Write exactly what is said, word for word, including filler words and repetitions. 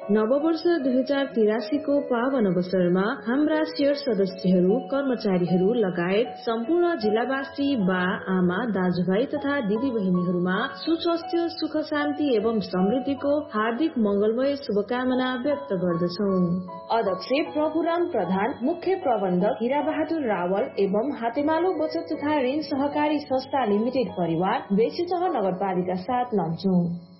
नववर्ष दुई हजार तिरासीको पावन अवसरमा हाम्रा शेयर सदस्यहरू, कर्मचारीहरू लगायत सम्पूर्ण जिल्लावासी बा आमा दाजुभाइ तथा दिदी बहिनीहरूमा सुस्वास्थ्य, सुख शान्ति एवं समृद्धिको हार्दिक मंगलमय शुभकामना व्यक्त गर्दछौ। अध्यक्ष प्रभुराम प्रधान, मुख्य प्रबन्धक हिरा बहादुर रावल एवं हातेमालो बचत तथा ऋण सहकारी संस्था लिमिटेड परिवार बेसीसह नगरपालिका सात लम्चु।